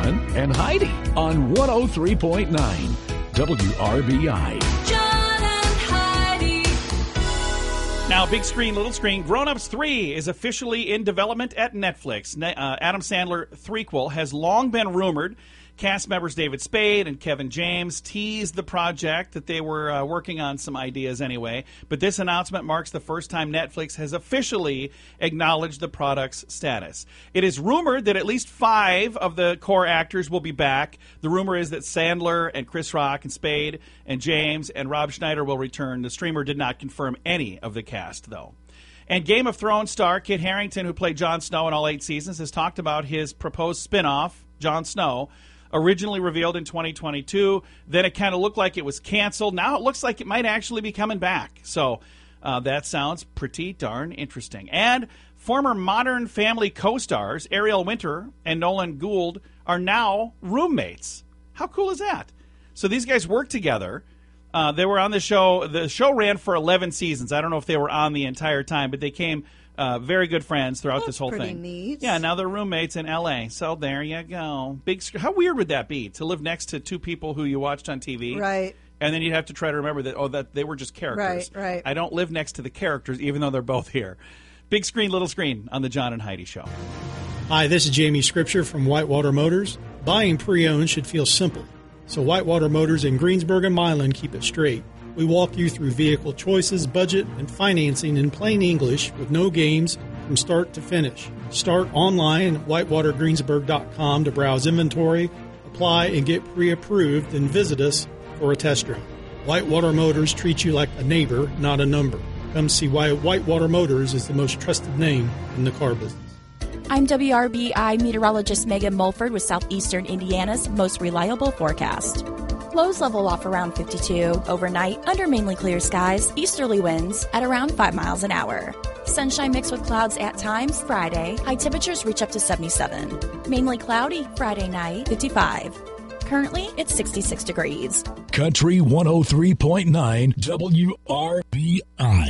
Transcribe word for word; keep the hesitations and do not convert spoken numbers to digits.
John and Heidi on one oh three point nine W R B I. John and Heidi. Now, big screen, little screen. Grown Ups three is officially in development at Netflix. Ne- uh, Adam Sandler threequel has long been rumored. Cast members David Spade and Kevin James teased the project that they were uh, working on some ideas anyway. But this announcement marks the first time Netflix has officially acknowledged the product's status. It is rumored that at least five of the core actors will be back. The rumor is that Sandler and Chris Rock and Spade and James and Rob Schneider will return. The streamer did not confirm any of the cast, though. And Game of Thrones star Kit Harington, who played Jon Snow in all eight seasons, has talked about his proposed spin-off, Jon Snow, originally revealed in twenty twenty-two. Then it kind of looked like it was canceled. Now it looks like it might actually be coming back. So uh, that sounds pretty darn interesting. And former Modern Family co-stars Ariel Winter and Nolan Gould are now roommates. How cool is that? So these guys work together. Uh, they were on the show. The show ran for eleven seasons. I don't know if they were on the entire time, but they came uh, very good friends throughout That's this whole pretty thing. Neat. Yeah, now they're roommates in L A. So there you go. Big. sc- How weird would that be to live next to two people who you watched on T V? Right. And then you'd have to try to remember that, oh, that they were just characters. Right, right. I don't live next to the characters, even though they're both here. Big screen, little screen on the John and Heidi Show. Hi, this is Jamie Scripture from Whitewater Motors. Buying pre-owned should feel simple. So Whitewater Motors in Greensburg and Milan keep it straight. We walk you through vehicle choices, budget, and financing in plain English with no games from start to finish. Start online at whitewater greensburg dot com to browse inventory, apply, and get pre-approved, then visit us for a test drive. Whitewater Motors treats you like a neighbor, not a number. Come see why Whitewater Motors is the most trusted name in the car business. I'm W R B I meteorologist Megan Mulford with Southeastern Indiana's most reliable forecast. Lows level off around fifty-two. Overnight, under mainly clear skies, easterly winds at around five miles an hour. Sunshine mixed with clouds at times Friday. High temperatures reach up to seventy-seven. Mainly cloudy Friday night, fifty-five. Currently, it's sixty-six degrees. Country one oh three point nine W R B I.